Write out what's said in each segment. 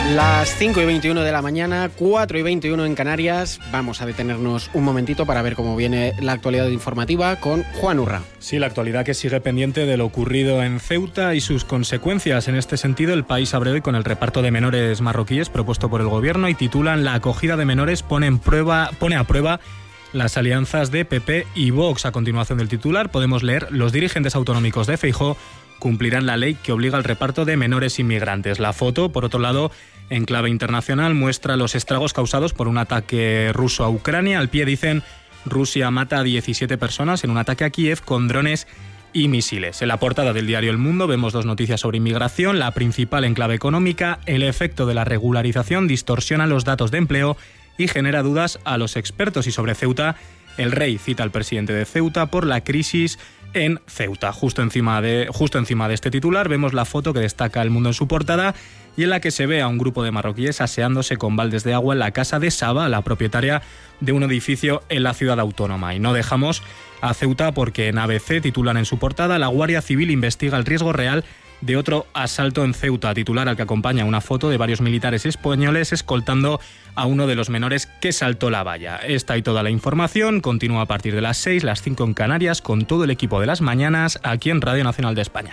Las 5:21 de la mañana, 4:21 en Canarias. Vamos a detenernos un momentito para ver cómo viene la actualidad informativa con Juan Urra. Sí, la actualidad que sigue pendiente de lo ocurrido en Ceuta y sus consecuencias. En este sentido, El País abre hoy con el reparto de menores marroquíes propuesto por el gobierno y titulan: La acogida de menores pone a prueba las alianzas de PP y Vox. A continuación del titular podemos leer: los dirigentes autonómicos de Feijóo cumplirán la ley que obliga al reparto de menores inmigrantes. La foto, por otro lado, en clave internacional, muestra los estragos causados por un ataque ruso a Ucrania. Al pie dicen: Rusia mata a 17 personas en un ataque a Kiev con drones y misiles. En la portada del diario El Mundo vemos dos noticias sobre inmigración. La principal en clave económica: el efecto de la regularización distorsiona los datos de empleo y genera dudas a los expertos. Y sobre Ceuta, el rey cita al presidente de Ceuta por la crisis en Ceuta. Justo encima de este titular vemos la foto que destaca El Mundo en su portada y en la que se ve a un grupo de marroquíes aseándose con baldes de agua en la casa de Saba, la propietaria de un edificio en la ciudad autónoma. Y no dejamos a Ceuta porque en ABC titulan en su portada: la Guardia Civil investiga el riesgo real de otro asalto en Ceuta, titular al que acompaña una foto de varios militares españoles escoltando a uno de los menores que saltó la valla. Esta y toda la información continúa a partir de las 6, las 5 en Canarias, con todo el equipo de las mañanas aquí en Radio Nacional de España.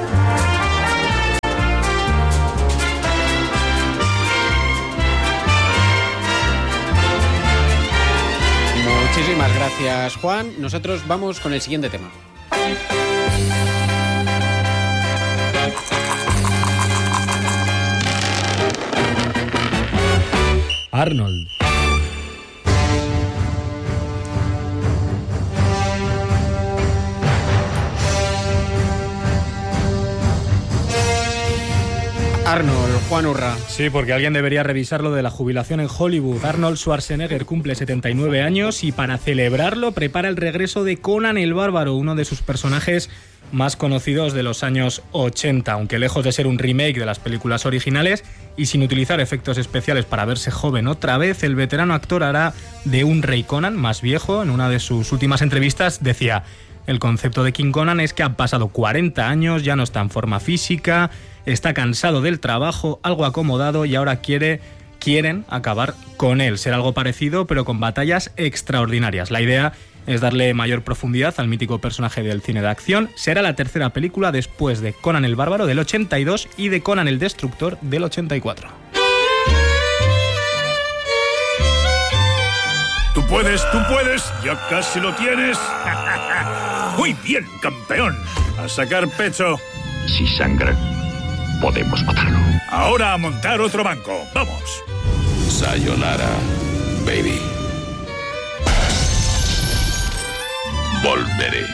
Muchísimas gracias, Juan. Nosotros vamos con el siguiente tema. Arnold. Arnold, Juan Urra. Sí, porque alguien debería revisar lo de la jubilación en Hollywood. Arnold Schwarzenegger cumple 79 años y para celebrarlo prepara el regreso de Conan el Bárbaro, uno de sus personajes más conocidos de los años 80, aunque lejos de ser un remake de las películas originales y sin utilizar efectos especiales para verse joven otra vez, el veterano actor hará de un rey Conan más viejo. En una de sus últimas entrevistas decía: el concepto de King Conan es que ha pasado 40 años, ya no está en forma física, está cansado del trabajo, algo acomodado y ahora quieren acabar con él. Será algo parecido pero con batallas extraordinarias. La idea es darle mayor profundidad al mítico personaje del cine de acción. Será la tercera película después de Conan el Bárbaro del 82 y de Conan el Destructor del 84. Tú puedes, ya casi lo tienes. Muy bien, campeón. A sacar pecho. Si sangra, podemos matarlo. Ahora a montar otro banco. Vamos. Sayonara, baby. Volveré.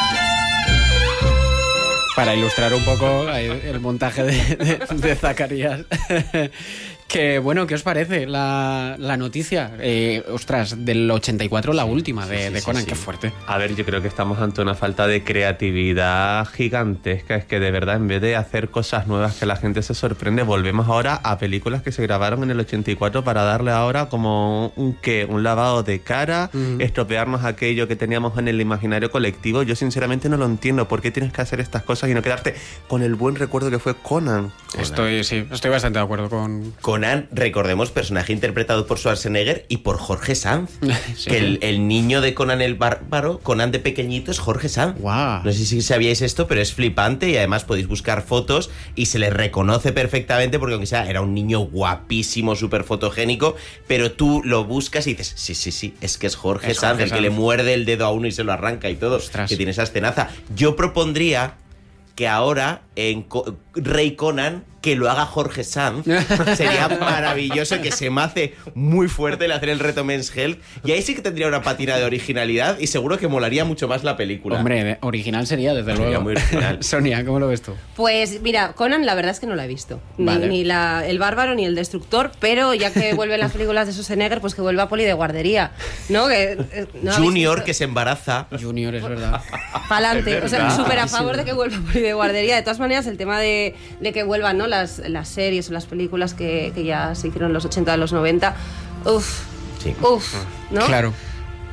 Para ilustrar un poco el montaje de Zacarías. Que bueno, ¿qué os parece la noticia? Ostras, del 84, la última de Conan, qué fuerte. A ver, yo creo que estamos ante una falta de creatividad gigantesca. Es que de verdad, en vez de hacer cosas nuevas que la gente se sorprende, volvemos ahora a películas que se grabaron en el 84 para darle ahora como un lavado de cara, estropearnos aquello que teníamos en el imaginario colectivo. Yo sinceramente no lo entiendo. ¿Por qué tienes que hacer estas cosas y no quedarte con el buen recuerdo que fue Conan? Estoy bastante de acuerdo con Conan, recordemos, personaje interpretado por Schwarzenegger y por Jorge Sanz. Sí. Que el niño de Conan el Bárbaro, Conan de pequeñito, es Jorge Sanz. Wow. No sé si sabíais esto, pero es flipante y además podéis buscar fotos y se le reconoce perfectamente porque aunque sea, era un niño guapísimo, súper fotogénico, pero tú lo buscas y dices, sí, es que es Jorge Sanz, el que le muerde el dedo a uno y se lo arranca y todo. Ostras. Que tiene esa escenaza. Yo propondría que ahora en Rey Conan que lo haga Jorge Sanz. Sería maravilloso, que se me hace muy fuerte el hacer el reto Men's Health. Y ahí sí que tendría una patina de originalidad y seguro que molaría mucho más la película. Hombre, original sería, desde luego. Sería muy original. Sonia, ¿cómo lo ves tú? Pues mira, Conan la verdad es que no la he visto. Vale. Ni el Bárbaro ni el Destructor, pero ya que vuelven las películas de Schwarzenegger, pues que vuelva Poli de guardería, ¿no? ¿No Junior, que se embaraza. Junior, es verdad. Pa'lante, o sea, súper a favor de que vuelva Poli de guardería. De todas maneras, el tema de que vuelvan, ¿no? Las series o las películas que ya se hicieron en los 80, en los 90, Sí. ¿no? Claro.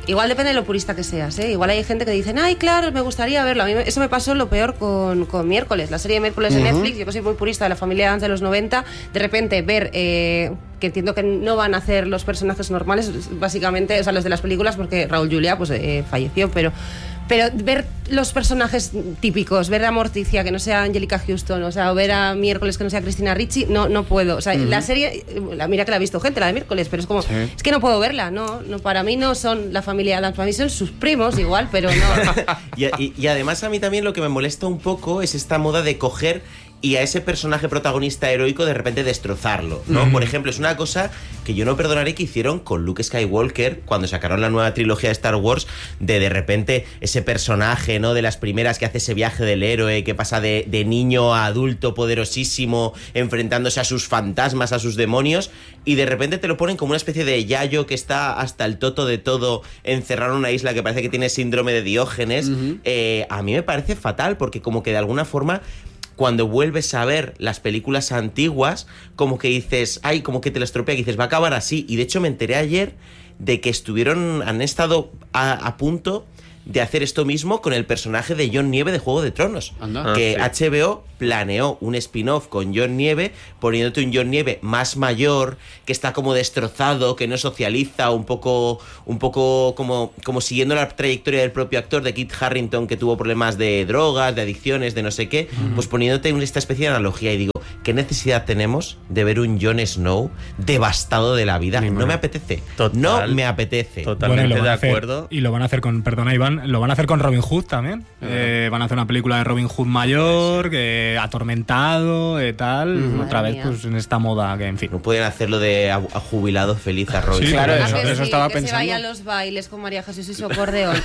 igual depende de lo purista que seas, ¿eh? Igual hay gente que dice, ay, claro, me gustaría verlo. A mí eso me pasó lo peor con Miércoles, la serie de Miércoles de Netflix. Yo que soy muy purista de la familia Adams de los 90, de repente ver que entiendo que no van a hacer los personajes normales, básicamente, o sea, los de las películas, porque Raúl Juliá pues falleció, pero ver los personajes típicos, ver a Morticia que no sea Angelica Houston, o sea, o ver a Miércoles que no sea Cristina Ricci, no puedo. O sea, la serie, mira que la ha visto gente, la de Miércoles, pero es como, es que no puedo verla, no, para mí no son la familia Adams, para mí son sus primos igual, pero no. y además a mí también lo que me molesta un poco es esta moda de coger y a ese personaje protagonista heroico de repente destrozarlo, ¿no? Por ejemplo, es una cosa que yo no perdonaré que hicieron con Luke Skywalker cuando sacaron la nueva trilogía de Star Wars, de repente ese personaje, ¿no? De las primeras que hace ese viaje del héroe, que pasa de niño a adulto poderosísimo, enfrentándose a sus fantasmas, a sus demonios, y de repente te lo ponen como una especie de yayo que está hasta el toto de todo, encerrado en una isla que parece que tiene síndrome de Diógenes. A mí me parece fatal, porque como que de alguna forma, cuando vuelves a ver las películas antiguas, como que dices, ay, como que te la estropea, que dices, va a acabar así. Y de hecho me enteré ayer de que han estado a punto de hacer esto mismo con el personaje de Jon Nieve de Juego de Tronos. Que HBO planeó un spin-off con Jon Nieve, poniéndote un Jon Nieve más mayor, que está como destrozado, que no socializa, un poco como siguiendo la trayectoria del propio actor de Kit Harington, que tuvo problemas de drogas, de adicciones, de no sé qué, pues poniéndote esta especie de analogía. Y digo, ¿qué necesidad tenemos de ver un Jon Snow devastado de la vida? No me apetece. No me apetece. Totalmente de acuerdo. Y lo van a hacer con, perdona Iván, lo van a hacer con Robin Hood también. Van a hacer una película de Robin Hood mayor, atormentado, tal. Otra vez, pues en esta moda que, en fin. No pueden hacerlo de a jubilado feliz a Robin. Sí, claro, eso estaba que pensando. Se vaya a los bailes con María Jesús y su acordeón.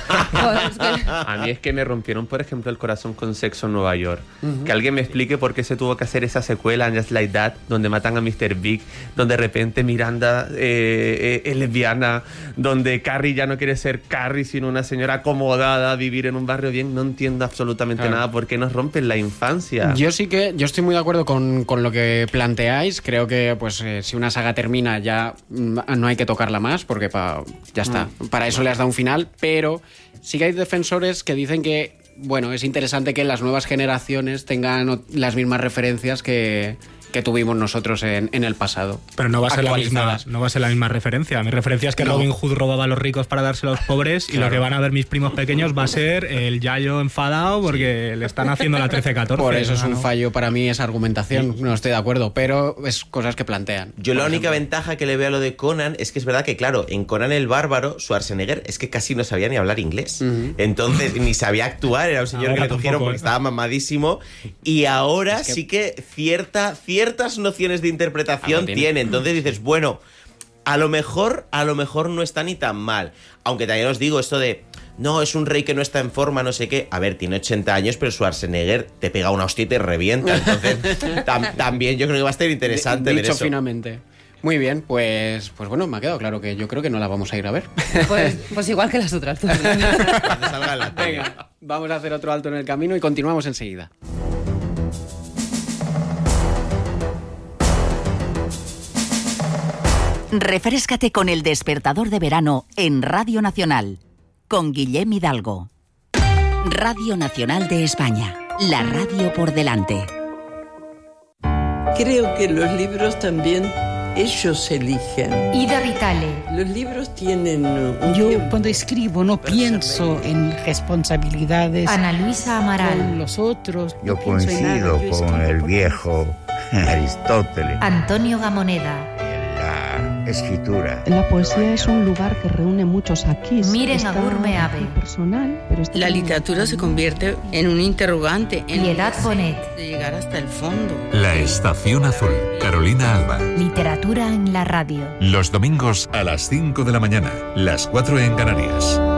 A mí es que me rompieron, por ejemplo, el corazón con Sexo en Nueva York. Que alguien me explique por qué se tuvo que hacer esa secuela, Just Like That, donde matan a Mr. Big, donde de repente Miranda es lesbiana, donde Carrie ya no quiere ser Carrie, sino una señora acomodada, vivir en un barrio bien. No entiendo absolutamente nada por qué nos rompen la infancia. Yo estoy muy de acuerdo con lo que planteáis. Creo que pues si una saga termina ya no hay que tocarla más, porque ya está. Para eso le has dado un final, pero sí que hay defensores que dicen que bueno, es interesante que las nuevas generaciones tengan las mismas referencias que tuvimos nosotros en el pasado. Pero no va a ser la misma referencia. Mi referencia es que Robin Hood robaba a los ricos para dárselo a los pobres, y lo que van a ver mis primos pequeños va a ser el yayo enfadado porque le están haciendo la 13-14. Por eso es un fallo para mí esa argumentación. No estoy de acuerdo, pero es cosas que plantean. Yo la única ventaja que le veo a lo de Conan es que es verdad que, claro, en Conan el Bárbaro, Schwarzenegger es que casi no sabía ni hablar inglés. Entonces, ni sabía actuar, era un señor que lo cogieron porque estaba mamadísimo, y ahora sí que ciertas nociones de interpretación tiene. Entonces dices, bueno, a lo mejor no está ni tan mal. Aunque también os digo esto de, no, es un rey que no está en forma, no sé qué. A ver, tiene 80 años, pero Schwarzenegger te pega una hostia y te revienta. Entonces, también yo creo que va a estar interesante ver eso. Finamente. Muy bien, pues bueno, me ha quedado claro que yo creo que no la vamos a ir a ver. Pues igual que las otras. Venga, vamos a hacer otro alto en el camino y continuamos enseguida. Refréscate con El Despertador de Verano en Radio Nacional, con Guillem Hidalgo. Radio Nacional de España, la radio por delante. Creo que los libros también ellos eligen. Ida Vitale. Los libros tienen un Yo cuando escribo no pienso en responsabilidades. Ana Luisa Amaral. Con los otros. Yo coincido con el viejo Aristóteles. Antonio Gamoneda. Escritura. La poesía es un lugar que reúne muchos aquí. Miren a Gurmeave. Personal, pero la literatura se convierte en un interrogante. Piedad Bonet. De llegar hasta el fondo. La Estación Azul. Carolina Alba. Literatura en la radio. Los domingos a las 5 de la mañana. Las 4 en Canarias.